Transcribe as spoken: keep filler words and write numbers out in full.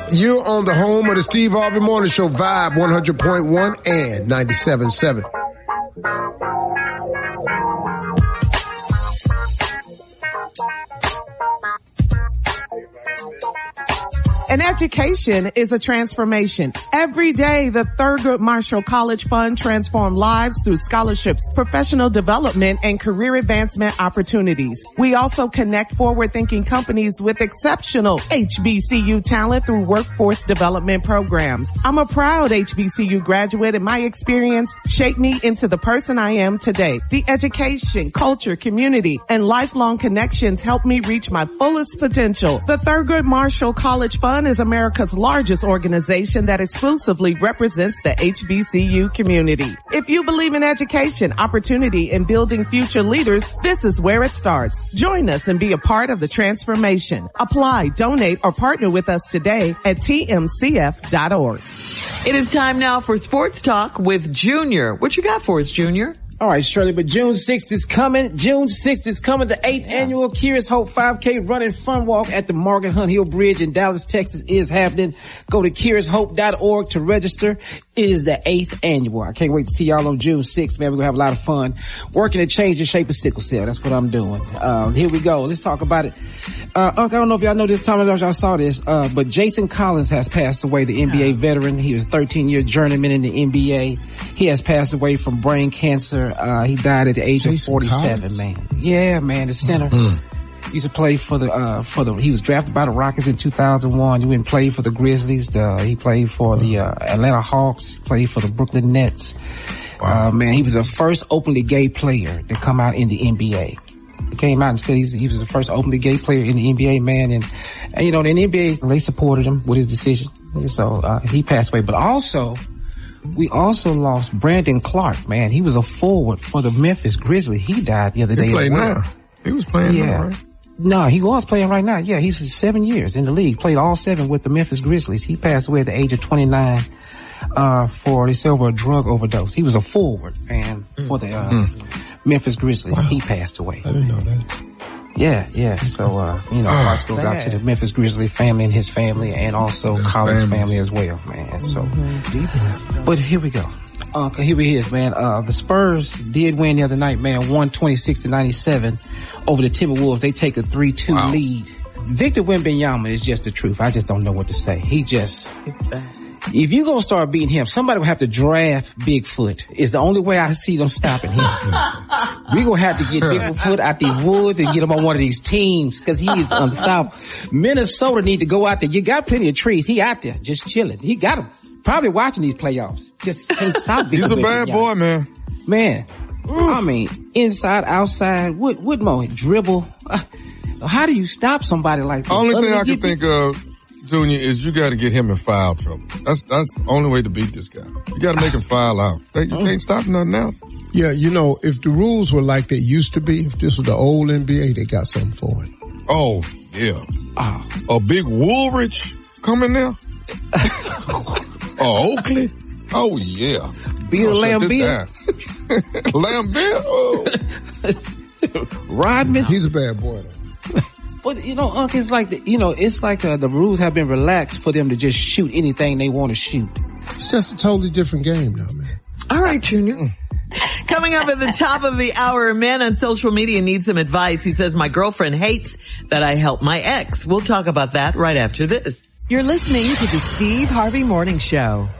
You're on the home of the Steve Harvey Morning Show, Vibe one hundred point one and ninety-seven point seven. An education is a transformation. Every day, the Thurgood Marshall College Fund transforms lives through scholarships, professional development, and career advancement opportunities. We also connect forward-thinking companies with exceptional H B C U talent through workforce development programs. I'm a proud H B C U graduate, and my experience shaped me into the person I am today. The education, culture, community, and lifelong connections helped me reach my fullest potential. The Thurgood Marshall College Fund is America's largest organization that exclusively represents the H B C U community. If you believe in education, opportunity, and building future leaders, this is where it starts. Join us and be a part of the transformation. Apply, donate, or partner with us today at T M C F dot org. It is time now for Sports Talk with Junior. What you got for us, Junior? All right, Shirley, but June sixth is coming. June sixth is coming. The eighth annual Curious Hope five K Run and Fun Walk at the Morgan Hunt Hill Bridge in Dallas, Texas is happening. Go to curious hope dot org to register. It is the eighth annual. I can't wait to see y'all on June sixth, man. We're going to have a lot of fun working to change the shape of sickle cell. That's what I'm doing. Um, here we go. Let's talk about it. Uh, I don't know if y'all know this, Tom, I don't know if y'all saw this, uh, but Jason Collins has passed away, the N B A veteran. He was a thirteen year journeyman in the N B A. He has passed away from brain cancer. Uh, he died at the age Jason of forty-seven, Collins? Man. Yeah, man, the center. Mm-hmm. He used to play for the, uh, for the, he was drafted by the Rockets in two thousand one. He went and played for the Grizzlies. Uh, he played for the, uh, Atlanta Hawks, played for the Brooklyn Nets. Wow. Uh, man, he was the first openly gay player to come out in the N B A. He came out and said he's, he was the first openly gay player in the N B A, man. And, and you know, the N B A, they supported him with his decision. And so, uh, he passed away. But also, we also lost Brandon Clark, man. He was a forward for the Memphis Grizzlies. He died the other he day. Played as well. now. He was playing yeah. now, right? No, he was playing right now. Yeah, he's seven years in the league. Played all seven with the Memphis Grizzlies. He passed away at the age of twenty-nine, uh, for, they said, over a drug overdose. He was a forward, man, for the, uh, mm. Memphis Grizzlies. Wow. He passed away. I didn't know that. Yeah, yeah. So, uh, you know, hearts goes out to the Memphis Grizzlies family and his family, and also his Collins family. family as well, man. So, mm-hmm. But here we go. Uh, here we is, man. Uh, the Spurs did win the other night, man, one twenty-six to ninety-seven over the Timberwolves. They take a three two wow. lead. Victor Wembanyama is just the truth. I just don't know what to say. He just, if you gonna start beating him, somebody will have to draft Bigfoot. It's the only way I see them stopping him. We gonna have to get Bigfoot out these woods and get him on one of these teams, cause he is unstoppable. Minnesota need to go out there. You got plenty of trees. He out there just chilling. He got them. Probably watching these playoffs. Just can't stop Bigfoot. He's a bad boy, man. Man. Ooh. I mean, inside, outside, what, what more? Dribble. Uh, how do you stop somebody like that? Only thing I can think of, Junior, is you got to get him in foul trouble. That's that's the only way to beat this guy. You got to make him foul out. You can't stop nothing else. Yeah, you know, if the rules were like they used to be, if this was the old N B A, they got something for it. Oh, yeah. Oh. A big Woolrich coming there? Oh, Oakley? Oh, yeah. Bill Laimbeer? Laimbeer? Oh. Rodman? He's a bad boy, though. But, you know, Unc, it's like, the, you know, it's like uh, the rules have been relaxed for them to just shoot anything they want to shoot. It's just a totally different game now, man. All right, Junior. Coming up at the top of the hour, a man on social media needs some advice. He says, my girlfriend hates that I help my ex. We'll talk about that right after this. You're listening to the Steve Harvey Morning Show.